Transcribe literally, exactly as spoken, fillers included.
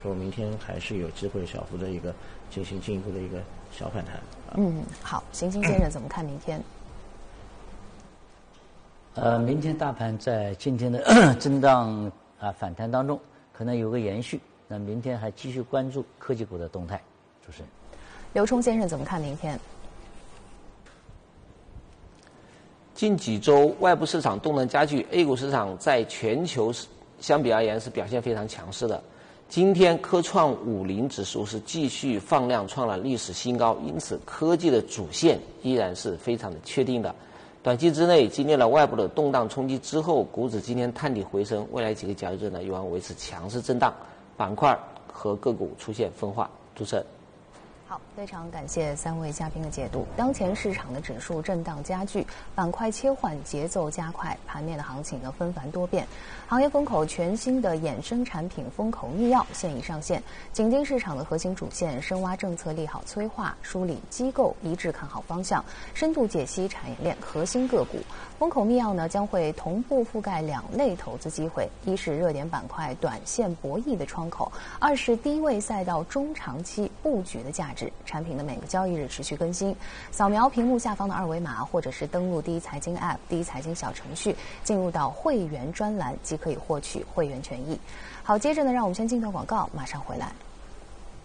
说明天还是有机会小幅的一个进行进一步的一个小反弹。 嗯，好，邢星先生怎么看明天？ 呃，明天大盘在今天的震荡啊反弹当中，可能有个延续。那明天还继续关注科技股的动态。主持人， 刘冲先生怎么看明天？ 近几周外部市场动能加剧 ，A 股市场在全球相比而言是表现非常强势的。今天科创五零指数是继续放量创了历史新高，因此科技的主线依然是非常的确定的。短期之内经历了外部的动荡冲击之后，股指今天探底回升，未来几个交易日呢有望维持强势震荡，板块和个股出现分化。主持人。 好，非常感谢三位嘉宾的解读。当前市场的指数震荡加剧，板块切换节奏加快，盘面的行情呢纷繁多变。行业风口全新的衍生产品风口密钥现已上线，紧盯市场的核心主线，深挖政策利好催化，梳理机构一致看好方向，深度解析产业链核心个股。风口密钥呢将会同步覆盖两类投资机会：一是热点板块短线博弈的窗口，二是低位赛道中长期布局的价值。产品的每个交易日持续更新，扫描屏幕下方的二维码，或者是登录第一财经 App、第一财经小程序，进入到会员专栏即可以获取会员权益。好，接着呢，让我们先进段广告，马上回来。